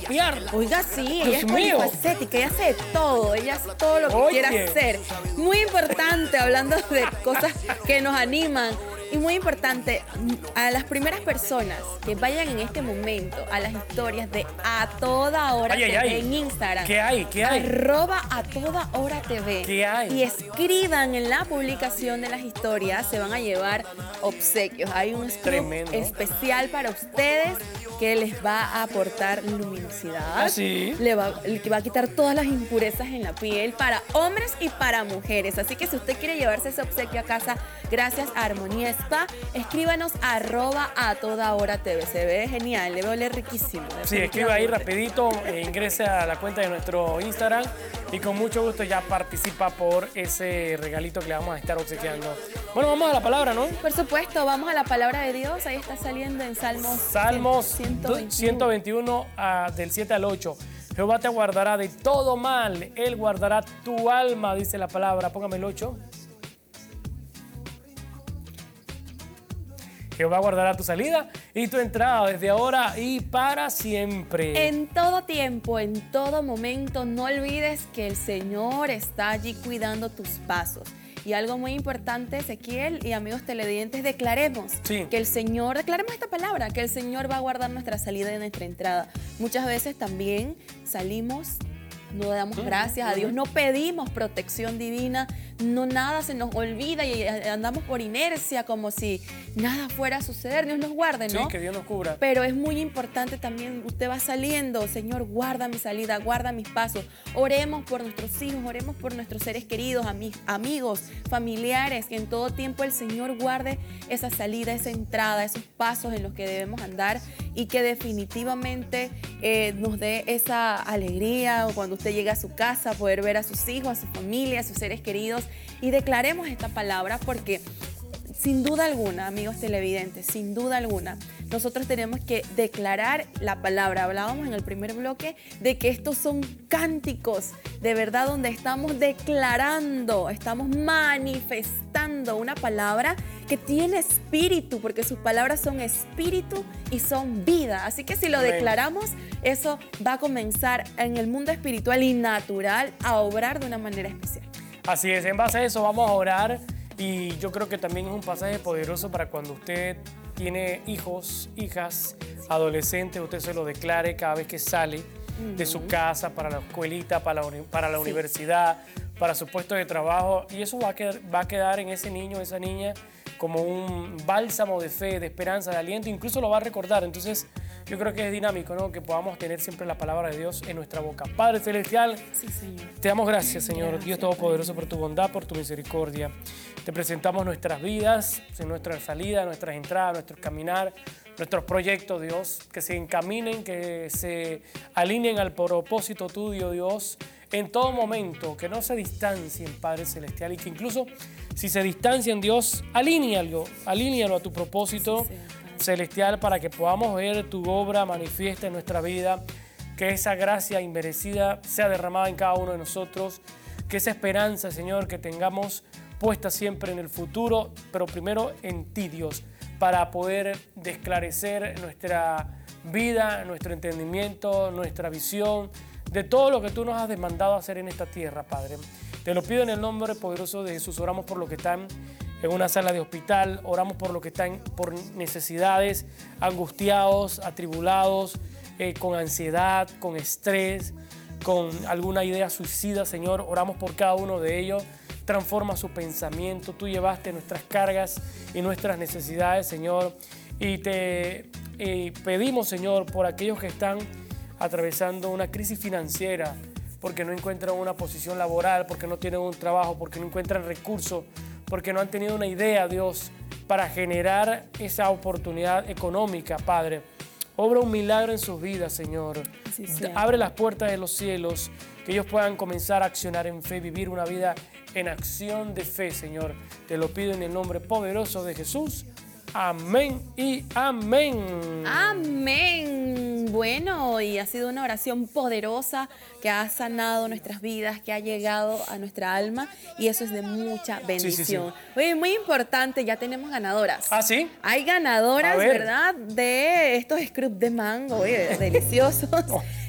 trapear. Oiga, sí, ella Dios es mío. polifacética, ella hace de todo, ella hace todo lo que Oye. quiera hacer. Muy importante, hablando de cosas que nos animan. Y muy importante, a las primeras personas que vayan en este momento a las historias de A Toda Hora Ay, ay, TV ay. en Instagram. ¿Qué hay? ¿Qué hay? @ A Toda Hora TV. ¿Qué hay? Y escriban en la publicación de las historias, se van a llevar obsequios. Hay un scoop Tremendo. especial para ustedes que les va a aportar luminosidad. ¿Ah, sí? Que va a quitar todas las impurezas en la piel para hombres y para mujeres. Así que si usted quiere llevarse ese obsequio a casa, gracias a Armonía Spa, escríbanos @ A Toda Hora TV. Se ve genial, le va a oler riquísimo. Sí, escriba ahí definitivamente. rapidito, ingrese a la cuenta de nuestro Instagram y con mucho gusto ya participa por ese regalito que le vamos a estar obsequiando. Bueno, vamos a la palabra, ¿no? Por supuesto, vamos a la palabra de Dios. Ahí está saliendo en Salmos 121 del 7 al 8. Jehová te guardará de todo mal, Él guardará tu alma, dice la palabra. Póngame el 8. Jehová guardará tu salida y tu entrada desde ahora y para siempre. En todo tiempo, en todo momento, no olvides que el Señor está allí cuidando tus pasos. Y algo muy importante, Ezequiel y amigos televidentes, declaremos que el Señor, declaremos esta palabra, que el Señor va a guardar nuestra salida y nuestra entrada. Muchas veces también salimos, no damos gracias a Dios, no pedimos protección divina, no nada se nos olvida y andamos por inercia como si nada fuera a suceder. Dios nos guarde, ¿no? Sí, que Dios nos cubra. Pero es muy importante también, usted va saliendo, Señor, guarda mi salida, guarda mis pasos. Oremos por nuestros hijos, oremos por nuestros seres queridos, amigos, familiares, que en todo tiempo el Señor guarde esa salida, esa entrada, esos pasos en los que debemos andar y que definitivamente nos dé esa alegría cuando usted llegue a su casa, poder ver a sus hijos, a su familia, a sus seres queridos, y declaremos esta palabra porque sin duda alguna, amigos televidentes, sin duda alguna, nosotros tenemos que declarar la palabra. Hablábamos en el primer bloque de que estos son cánticos, de verdad, donde estamos declarando, estamos manifestando una palabra que tiene espíritu, porque sus palabras son espíritu y son vida. Así que si lo declaramos, eso va a comenzar en el mundo espiritual y natural a obrar de una manera especial. Así es, en base a eso vamos a orar y yo creo que también es un pasaje poderoso para cuando usted tiene hijos, hijas, adolescentes, usted se lo declare cada vez que sale de su casa, para la escuelita, para la universidad, para su puesto de trabajo, y eso va a quedar en ese niño, esa niña, como un bálsamo de fe, de esperanza, de aliento, incluso lo va a recordar. Entonces yo creo que es dinámico, ¿no? Que podamos tener siempre la palabra de Dios en nuestra boca. Padre Celestial, Sí, Señor. te damos gracias, Señor, Gracias, Dios Todopoderoso, por tu bondad, por tu misericordia. Te presentamos nuestras vidas, en nuestra salida, nuestras entradas, nuestro caminar, nuestros proyectos, Dios, que se encaminen, que se alineen al propósito tuyo, Dios, en todo momento, que no se distancien, Padre Celestial, y que incluso si se distancian, Dios, alínealo a tu propósito celestial para que podamos ver tu obra manifiesta en nuestra vida, que esa gracia inmerecida sea derramada en cada uno de nosotros, que esa esperanza, Señor, que tengamos puesta siempre en el futuro, pero primero en ti, Dios, para poder esclarecer nuestra vida, nuestro entendimiento, nuestra visión, de todo lo que tú nos has demandado hacer en esta tierra, Padre. Te lo pido en el nombre poderoso de Jesús. Oramos por los que están en una sala de hospital, oramos por los que están por necesidades, angustiados, atribulados, con ansiedad, con estrés, con alguna idea suicida, Señor. Oramos por cada uno de ellos. Transforma su pensamiento. Tú llevaste nuestras cargas y nuestras necesidades, Señor. Y te pedimos, Señor, por aquellos que están atravesando una crisis financiera, porque no encuentran una posición laboral, porque no tienen un trabajo, porque no encuentran recursos, porque no han tenido una idea, Dios, para generar esa oportunidad económica, Padre. Obra un milagro en sus vidas, Señor. Abre las puertas de los cielos, que ellos puedan comenzar a accionar en fe, vivir una vida en acción de fe, Señor. Te lo pido en el nombre poderoso de Jesús. Amén y amén. Amén. Bueno, y ha sido una oración poderosa que ha sanado nuestras vidas, que ha llegado a nuestra alma, y eso es de mucha bendición. Oye, muy importante, ya tenemos ganadoras. ¿Ah, sí? Hay ganadoras, ¿verdad? De estos scrubs de mango, oye, deliciosos.